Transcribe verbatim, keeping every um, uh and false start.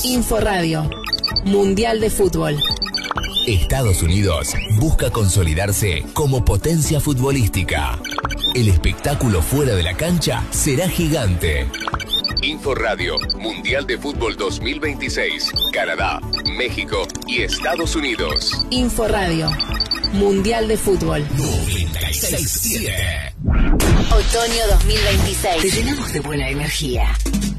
Inforadio, Mundial de Fútbol. Estados Unidos busca consolidarse como potencia futbolística. El espectáculo fuera de la cancha será gigante. Inforadio, Mundial de Fútbol dos mil veintiséis, Canadá, México y Estados Unidos. Inforadio, Mundial de Fútbol. noventa y seis punto siete. Otoño dos mil veintiséis. Te llenamos de buena energía.